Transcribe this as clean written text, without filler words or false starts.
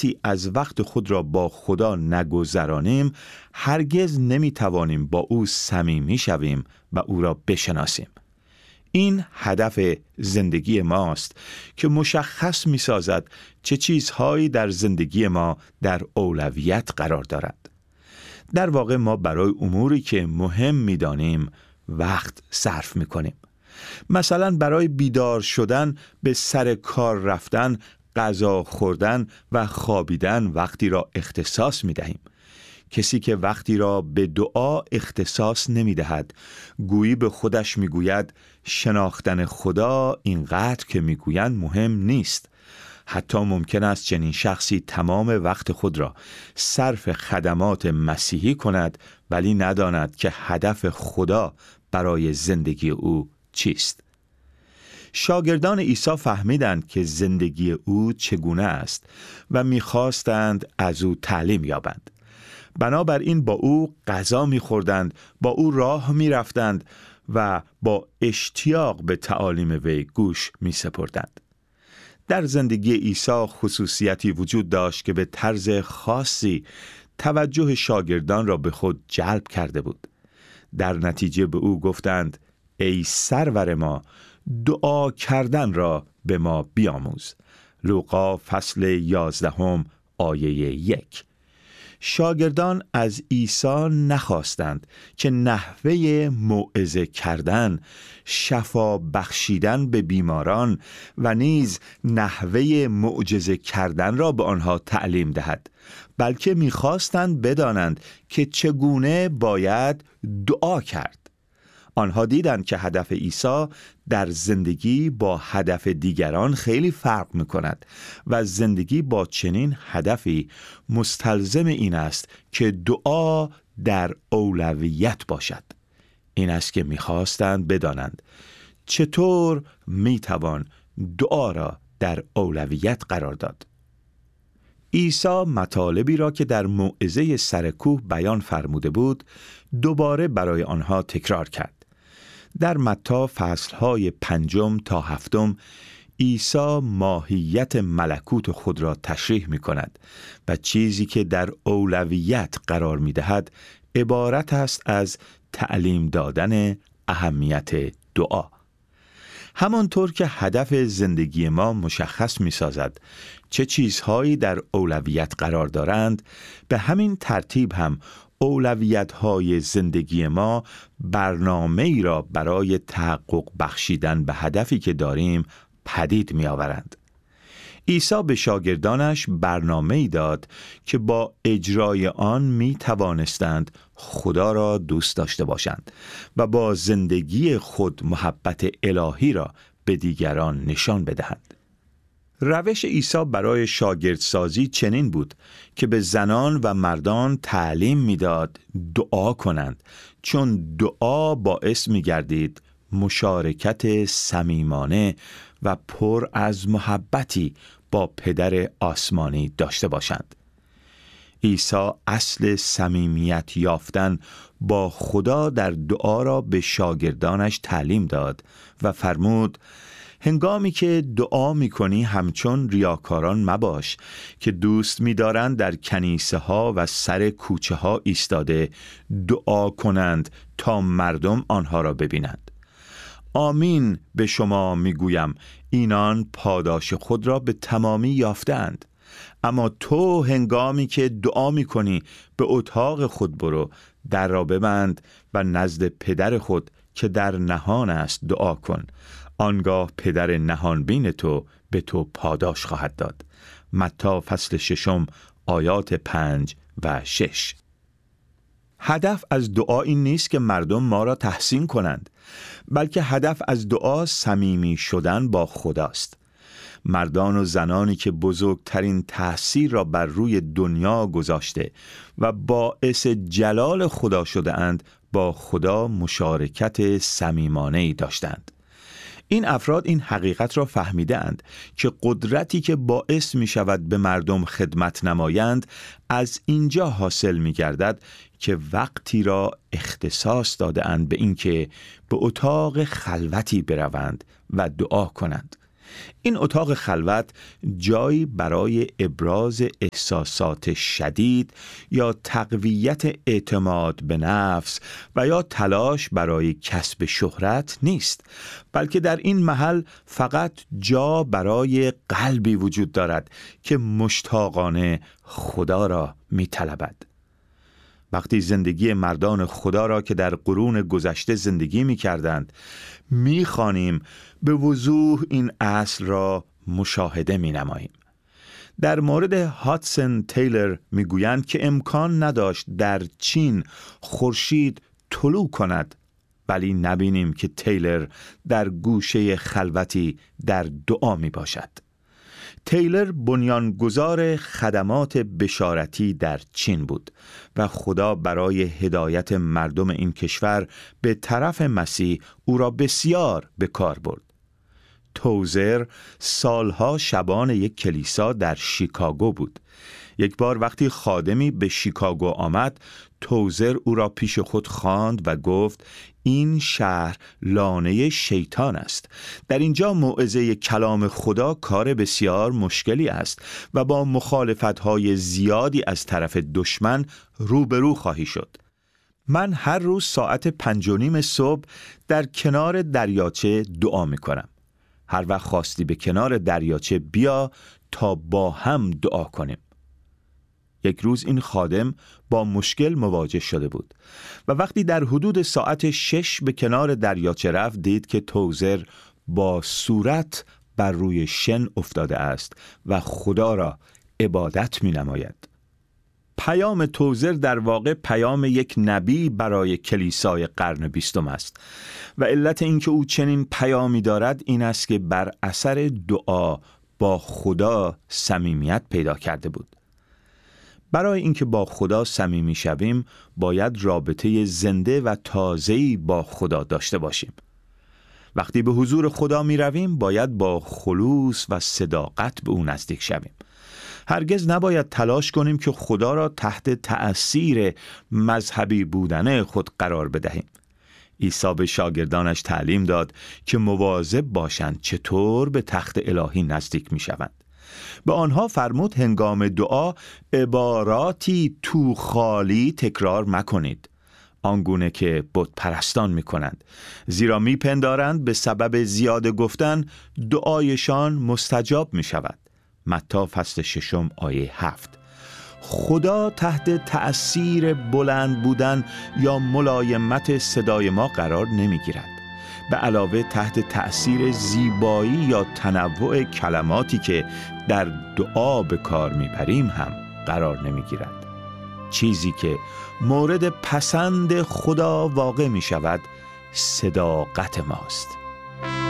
ساعتی از وقت خود را با خدا نگذرانیم، هرگز نمیتوانیم با او صمیمی شویم و او را بشناسیم. این هدف زندگی ماست که مشخص می‌سازد چه چیزهایی در زندگی ما در اولویت قرار دارد. در واقع ما برای اموری که مهم می‌دانیم وقت صرف می‌کنیم. مثلا برای بیدار شدن، به سر کار رفتن، غذا خوردن و خوابیدن وقتی را اختصاص می‌دهیم. کسی که وقتی را به دعا اختصاص نمی‌دهد، گویی به خودش می‌گوید شناختن خدا اینقدر که می‌گویند مهم نیست. حتی ممکن است چنین شخصی تمام وقت خود را صرف خدمات مسیحی کند ولی نداند که هدف خدا برای زندگی او چیست. شاگردان عیسی فهمیدند که زندگی او چگونه است و می‌خواستند از او تعلیم یابند. بنابراین با او غذا می‌خوردند، با او راه می‌رفتند و با اشتیاق به تعالیم وی گوش می‌سپردند. در زندگی عیسی خصوصیتی وجود داشت که به طرز خاصی توجه شاگردان را به خود جلب کرده بود. در نتیجه به او گفتند: ای سرور ما، دعا کردن را به ما بیاموز. لوقا فصل 11 آیه 1. شاگردان از عیسی نخواستند که نحوه موعظه کردن، شفا بخشیدن به بیماران و نیز نحوه معجزه کردن را به آنها تعلیم دهد، بلکه می‌خواستند بدانند که چگونه باید دعا کرد. آنها دیدند که هدف عیسی در زندگی با هدف دیگران خیلی فرق می‌کند و زندگی با چنین هدفی مستلزم این است که دعا در اولویت باشد. این است که می‌خواستند بدانند چطور می‌توان دعا را در اولویت قرار داد. عیسی مطالبی را که در موعظه سر کوه بیان فرموده بود دوباره برای آنها تکرار کرد. در متی فصل‌های 5 تا 7 عیسی ماهیت ملکوت خود را تشریح می‌کند و چیزی که در اولویت قرار می‌دهد عبارت است از تعلیم دادن اهمیت دعا. همانطور که هدف زندگی ما مشخص می‌سازد چه چیزهایی در اولویت قرار دارند، به همین ترتیب هم اولویت‌های زندگی ما برنامه‌ای را برای تحقق بخشیدن به هدفی که داریم پدید می‌آورند. عیسی به شاگردانش برنامه‌ای داد که با اجرای آن می‌توانستند خدا را دوست داشته باشند و با زندگی خود محبت الهی را به دیگران نشان بدهند. روش عیسی برای شاگردسازی چنین بود که به زنان و مردان تعلیم می‌داد دعا کنند، چون دعا باعث می‌گردید مشارکت صمیمانه و پر از محبتی با پدر آسمانی داشته باشند. عیسی اصل صمیمیت یافتن با خدا در دعا را به شاگردانش تعلیم داد و فرمود: هنگامی که دعا می‌کنی همچون ریاکاران مباش که دوست می‌دارند در کنیسه ها و سر کوچه ها ایستاده دعا کنند تا مردم آنها را ببینند. آمین به شما میگویم اینان پاداش خود را به تمامی یافتند. اما تو هنگامی که دعا می‌کنی به اتاق خود برو، در را ببند و نزد پدر خود که در نهان است دعا کن. آنگاه پدر نهانبین تو به تو پاداش خواهد داد. متی فصل 6 آیات 5 و 6. هدف از دعا این نیست که مردم ما را تحسین کنند، بلکه هدف از دعا صمیمی شدن با خداست. مردان و زنانی که بزرگترین تأثیر را بر روی دنیا گذاشته و باعث جلال خدا شده اند، با خدا مشارکت صمیمانه‌ای داشتند. این افراد این حقیقت را فهمیده اند که قدرتی که باعث می شود به مردم خدمت نمایند از اینجا حاصل می گردد که وقتی را اختصاص داده اند به اینکه به اتاق خلوتی بروند و دعا کنند. این اتاق خلوت جایی برای ابراز احساسات شدید یا تقویت اعتماد به نفس و یا تلاش برای کسب شهرت نیست، بلکه در این محل فقط جا برای قلبی وجود دارد که مشتاقانه خدا را می‌طلبد. وقتی زندگی مردان خدا را که در قرون گذشته زندگی می کردند می خوانیم، به وضوح این اصل را مشاهده می نماییم. در مورد هادسون تیلر می گویند که امکان نداشت در چین خورشید طلوع کند، ولی نبینیم که تیلر در گوشه خلوتی در دعا می باشد. تیلر بنیانگذار خدمات بشارتی در چین بود و خدا برای هدایت مردم این کشور به طرف مسیح او را بسیار به کار برد. توزر سالها شبان یک کلیسا در شیکاگو بود. یک بار وقتی خادمی به شیکاگو آمد، توزر او را پیش خود خواند و گفت این شهر لانه شیطان است. در اینجا موعظه کلام خدا کار بسیار مشکلی است و با مخالفت‌های زیادی از طرف دشمن روبرو خواهی شد. من هر روز ساعت 5:30 صبح در کنار دریاچه دعا می‌کنم. هر وقت خواستی به کنار دریاچه بیا تا با هم دعا کنیم. یک روز این خادم با مشکل مواجه شده بود و وقتی در حدود ساعت 6 به کنار دریاچه رفت، دید که توزر با صورت بر روی شن افتاده است و خدا را عبادت می نماید. پیام توزر در واقع پیام یک نبی برای کلیسای قرن 20 است و علت اینکه او چنین پیامی دارد این است که بر اثر دعا با خدا صمیمیت پیدا کرده بود. برای اینکه با خدا صمیمی شویم باید رابطه زنده و تازه‌ای با خدا داشته باشیم. وقتی به حضور خدا می رویم باید با خلوص و صداقت به او نزدیک شویم. هرگز نباید تلاش کنیم که خدا را تحت تأثیر مذهبی بودن خود قرار بدهیم. عیسی به شاگردانش تعلیم داد که مواظب باشند چطور به تخت الهی نزدیک می شوند. به آنها فرمود هنگام دعا عباراتی تو خالی تکرار مکنید، آنگونه که بت پرستان می کنند، زیرا می پندارند به سبب زیاده گفتن دعایشان مستجاب می شود. متی فصل 6 آیه 7. خدا تحت تأثیر بلند بودن یا ملایمت صدای ما قرار نمی گیرد. به علاوه تحت تأثیر زیبایی یا تنوع کلماتی که در دعا به کار میبریم هم قرار نمیگیرد. چیزی که مورد پسند خدا واقع می شود صداقت ماست.